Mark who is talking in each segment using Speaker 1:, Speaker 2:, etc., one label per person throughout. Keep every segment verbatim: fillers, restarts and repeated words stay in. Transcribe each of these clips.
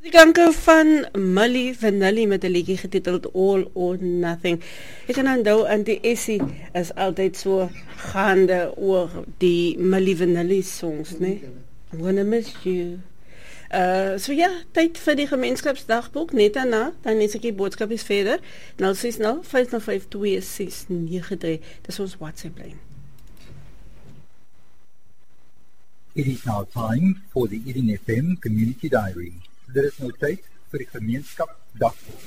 Speaker 1: Dankie van Milli Vanilli met 'n liedjie getiteld All or Nothing. Ek kan onthou aan die Essie is altyd so gaande oor die Milli Vanilli songs, né? I'm gonna miss you. Uh, so ja, tyd vir die gemeenskapsdagboek, net daarna, dan is ek die boodskap is verder, nul ses nul vyf nul vyf twee ses nege drie, dis ons WhatsApp lyn.
Speaker 2: It is now time for the Eden F M Community Diary. Dit is nou tyd vir die gemeenskapsdagboek.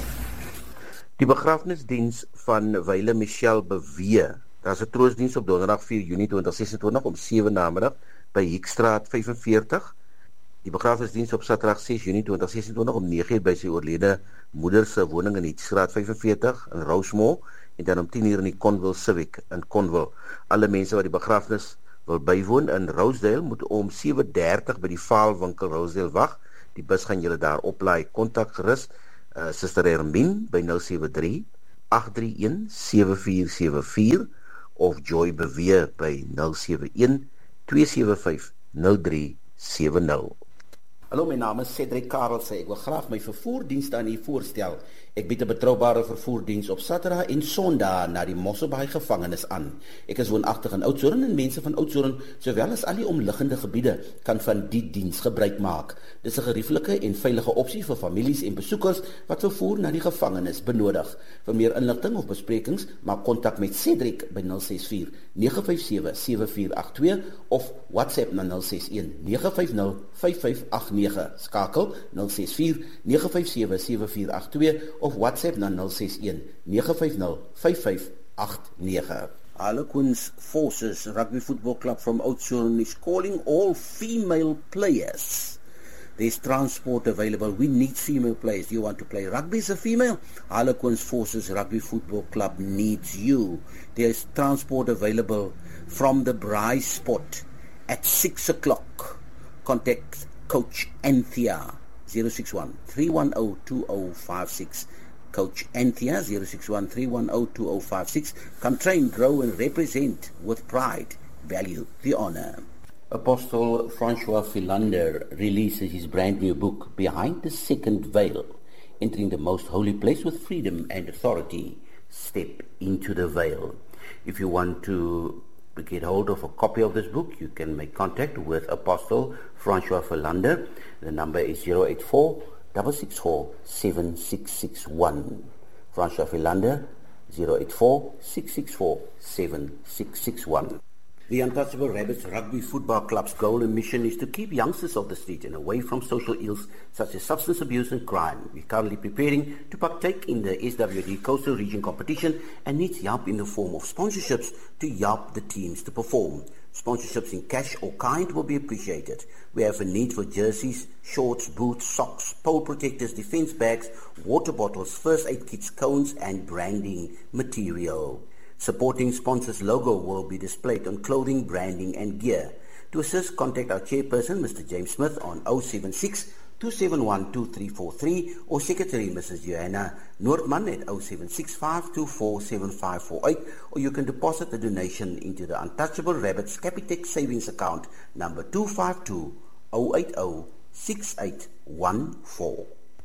Speaker 3: Die begrafnisdiens van Wyle Michelle Bewe, daar is 'n troostdiens op donderdag vier Junie twintig ses en twintig om sewe namiddag by Hiekstraat vyf en veertig. Die begrafnisdiens op Saterdag ses Junie twintig ses en twintig om nege uur by sy oorlede moeder se woning in Hiekstraat vyf en veertig in Rosemore en dan om tien uur in die Conville Civic in Conville. Alle mense wat die begrafnis wil bywoon in Rosedale moet om sewe dertig by die Vaalwinkel Rosedale wag. Die bus gaan julle daar oplaai. Kontak gerus uh, Suster Hermine by nul sewe drie agt drie een sewe vier sewe vier of Joy Bewe by nul sewe een twee sewe vyf nul drie sewe nul.
Speaker 4: Hallo, my naam is Cedric Karelse. Ek wil graag my vervoerdienste aan u voorstel. Ek bied 'n betroubare vervoerdiens op Saterdag en Sondag na die Mosselbaai gevangenis aan. Ek is woonagtig in Oudtshoorn en mense van Oudtshoorn, sowel as al die omliggende gebiede, kan van die diens gebruik maak. Dis 'n gerieflike en veilige opsie vir families en besoekers wat vervoer na die gevangenis benodig. Vir meer inligting of besprekings, maak kontak met Cedric by nul ses vier nege vyf sewe sewe vier agt twee of WhatsApp na nul ses een nege vyf nul vyf vyf agt nege. Skakel nul ses vier nege vyf sewe sewe vier agt twee of WhatsApp na nul ses een nege vyf nul vyf vyf agt nege.
Speaker 3: Harlequins Forces Rugby Football Club from Oudtshoorn is calling all female players. There's transport available. We need female players. Do you want to play rugby as a female? Harlequins Forces Rugby Football Club needs you. There's transport available from the Braai Spot at six o'clock. Contact Coach Anthea zero six one three one zero two zero five six. Coach Anthea zero six one three one zero two zero five six. Come train, grow and represent with pride. Value the honor. Apostle Francois Philander releases his brand new book, Behind the Second Veil, Entering the Most Holy Place with Freedom and Authority. Step into the veil. If you want to get hold of a copy of this book, you can make contact with Apostle Francois Philander. The number is zero eight four six six four seven six six one. Francois Philander, zero eight four six six four seven six six one. The Untouchable Rabbits Rugby Football Club's goal and mission is to keep youngsters off the street and away from social ills such as substance abuse and crime. We're currently preparing to partake in the S W D Coastal Region competition and needs help in the form of sponsorships to help the teams to perform. Sponsorships in cash or kind will be appreciated. We have a need for jerseys, shorts, boots, socks, pole protectors, defense bags, water bottles, first aid kits, cones and branding material. Supporting sponsors' logo will be displayed on clothing, branding and gear. To assist, contact our chairperson, Mister James Smith, on zero seven six two seven one two three four three or Secretary Missus Joanna Noordman at zero seven six five two four seven five four eight, or you can deposit the donation into the Untouchable Rabbits Capitec Savings Account number two five two zero eight zero six eight one four.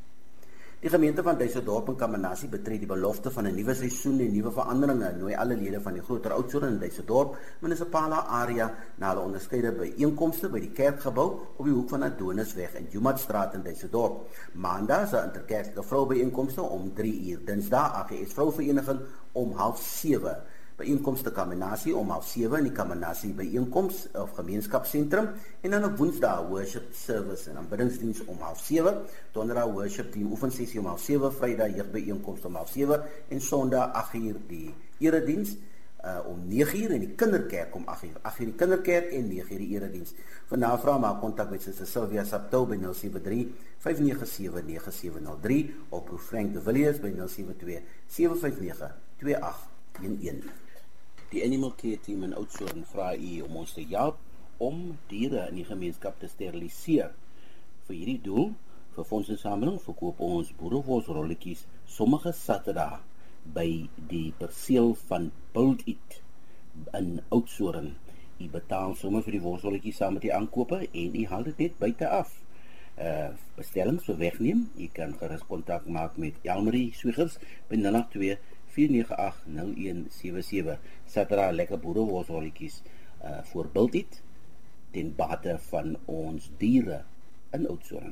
Speaker 3: Die gemeente van Duisendorp en Kamanasie betree die belofte van 'n nuwe seisoen en nuwe veranderinge. Nooi alle lede van die Groter Oudtshoorn en Duisendorp munisipale area na hulle onderskeide byeenkomste by die kerkgebou op die hoek van Adonisweg en Jumatstraat in Duisendorp. Maandag is 'n interkerklike vroubyeenkomste om drie uur. Dinsdag A G S Vrouvereniging om half sewe. Byeenkomste Kamanasie om half sewe in die Kamanasie byeenkoms of gemeenskapsentrum en dan op Woensdag worship service en aanbiddingsdiens om half sewe, Donderdag worship team oefensessie om half sewe, Vrydag jeugbyeenkoms om half sewe en Sondag agt uur die erediens uh, om nege uur en die kinderkerk om agt uur. agt uur die kinderkerk en nege uur die erediens. Vir navraag maak kontak met Suster Sylvia Saptou by nul sewe drie vyf nege sewe nege sewe nul drie of Prof Frank de Villiers by nul sewe twee sewe vyf nege twee agt een een. Die Animal Care Team in Oudtshoorn vra u om ons te help om diere in die gemeenskap te steriliseer. Vir hierdie doel, vir fondsinsameling, verkoop ons boerewolsrolletjies sommige Saterdag by die perseel van Build It in Oudtshoorn. U betaal sommer vir die wolsrolletjies saam met die aankope en u haal dit net buite af. uh, bestellings vir wegneem. Jy kan gerus kontak maak met Elmarie Swiggers by nul agt twee vier nege agt nul een sewe sewe. Saterdag lekker boereworsrolletjies uh, voor Bultiet ten bate van ons diere in Oudtshoorn.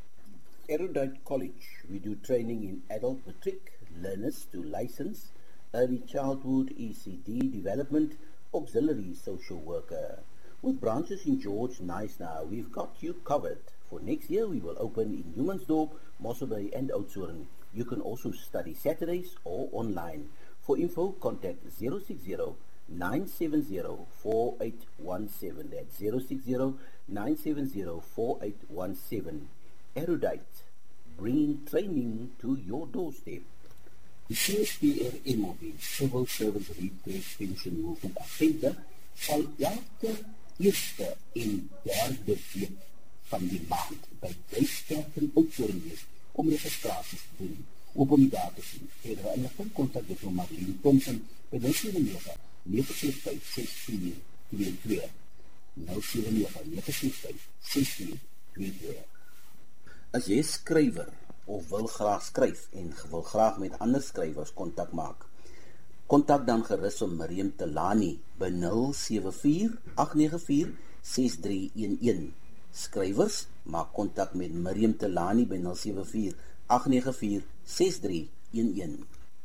Speaker 3: Erudite College, we do training in adult matric learners to license, early childhood, E C D development, auxiliary social worker. With branches in George, Knysna, we've got you covered. For next year, we will open in Humansdorp, Mossel Bay and Oudtshoorn. You can also study Saturdays or online. For info, contact zero six zero nine seven zero four eight one seven. That's zero six zero nine seven zero four eight one seven. Erudite, bringing training to your doorstep. The C S P R M O B, Civil Service Redress Pension Movement Agenda, sal elke eerste en derde week van die maand by Duitskerk in Oudtshoorn wees om registraties te doen. Op om daar te sien. Verder inligting kontak dit met Marlene Thompson by nul sewe nege nege ses vyf ses vier twee twee. nul sewe nege nege ses vyf ses vier twee twee. As jy skrywer of wil graag skryf en wil graag met ander skrywers kontak maak, kontak dan gerus om Miriam Telani by nul sewe vier agt nege vier ses drie een een. Skrywers, maak kontak met Miriam Telani by nul sewe vier agt nege vier ses drie een een.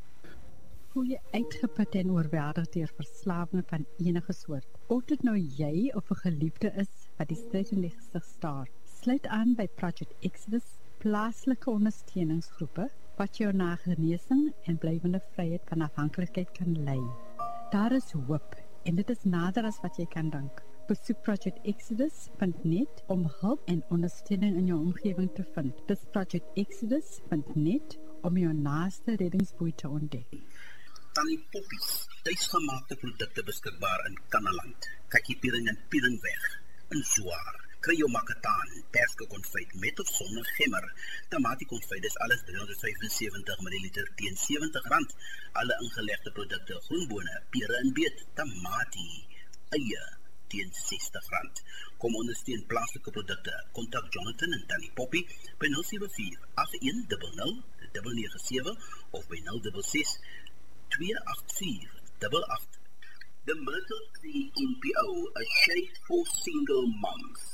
Speaker 5: Voel jy uitgeput en oorweldig deur verslawing van enige soort? Of dit nou jy of 'n geliefde is wat die stryd in die gesig staar, sluit aan by Project Exodus, plaaslike ondersteuningsgroepe wat jou na genesing en blywende vryheid van afhanklikheid kan lei. Daar is hoop en dit is nader as wat jy kan dink. Besoek project exodus punt net om hulp en ondersteuning in jou omgewing te vind. Dis project exodus punt net om jou naaste reddingsboei te ontdek.
Speaker 3: Tannie Poppies, tuisgemaakte produkte beskikbaar in Kannaland, kakiepiering en pielingweg, in Zwaar. Kry jou makataan, perske konfyt met of sonder gemmer. Tamatie konfyt is alles driehonderd vyfensewentig milliliter teen sewentig rand. Alle ingelegde produkte, groenbone, pere en beet, tamatie, eie teen sestig rand. Kom ondersteun plaaslike produkte. Kontak Jonathan en Tannie Poppy by nul sewe vier agt een nul nul nege nege sewe of by nul ses ses twee agt vier agt agt. The Myrtle Tree N P O, a shade for single moms,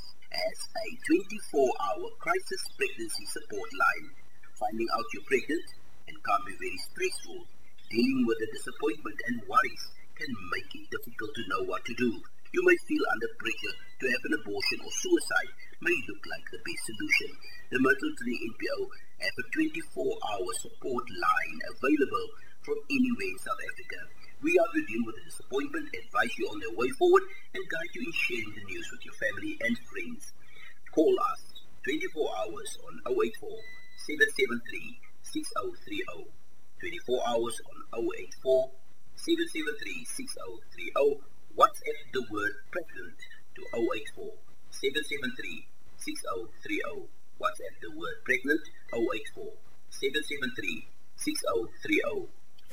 Speaker 3: as a twenty-four hour crisis pregnancy support line. Finding out you're pregnant and can be very stressful. Dealing with the disappointment and worries can make it difficult to know what to do. You may feel under pressure to have an abortion or suicide may look like the best solution. The Myrtle Tree N P O have a twenty-four hour support line available from anywhere in South Africa. We are to deal with the disappointment, advise you on the way forward, and guide you in sharing the news with your family and friends. Call us twenty-four hours on zero eight four seven seven three six zero three zero. twenty-four hours on zero eight four seven seven three six zero three zero. WhatsApp the word pregnant to zero eight four seven seven three six zero three zero. WhatsApp the word pregnant zero eight four seven seven three six zero three zero.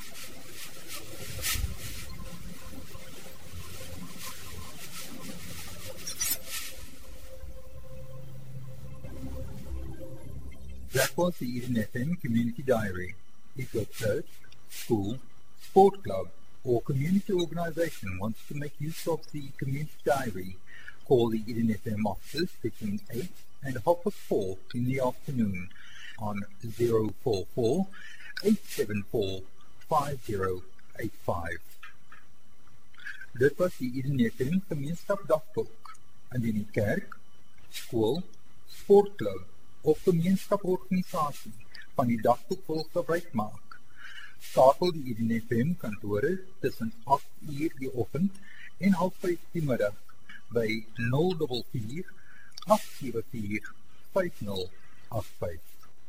Speaker 2: That was the Eden F M Community Diary. If your church, school, sport club, or community organization wants to make use of the Community Diary, call the Eden F M offices between eight and half past four in the afternoon on zero four four eight seven four five zero eight five. Dit was die Eden F M Gemeenskap Dagboek. Indien die kerk, skool, sportklub of gemeenskaporganisasie van die dagboek wil gebruik maak, skakel die Eden F M kantore tussen agt uur die oggend en half vyf die middag by nul vier vier agt sewe vier vyf nul agt vyf.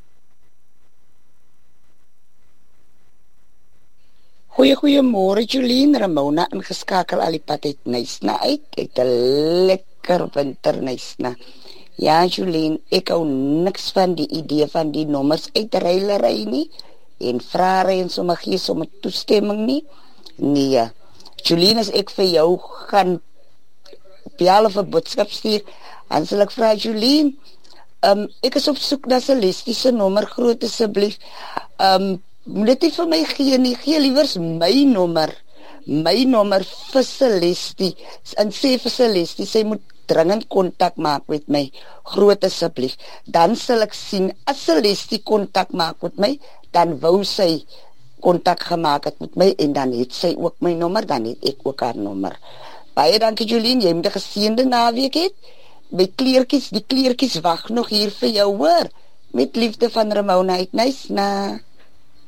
Speaker 6: Goeie goeiemôre Jolien, Ramona ingeskakel al die pad uit Knysna uit. Het 'n lekker winter Knysna. Ja Jolien, ek hou niks van die idee van die nommers uitreilery nie en vra en sommer gee sommer toestemming nie. Nee. Jolien, as ek vir jou gaan bel of 'n boodskap stuur, dan sal ek vra Jolien, Um, ek is op soek na Celestie se nommer, groot asseblief. Um, moet dit nie vir my gee nie, gee liewers my nommer. My nommer vir Celestie. En sê vir Celestie, sy moet dringend kontak maak met my, groot asseblief. Dan sal ek sien, as Celestie kontak maak met my, dan wou sy kontak gemaak het met my, en dan het sy ook my nommer, dan het ek ook haar nommer. Baie dankie Jolien, jy moet 'n geseënde naweek hê. My kleertjies, die kleertjies wag nog hier vir jou, hoor. Met liefde van Ramona uit Nysna.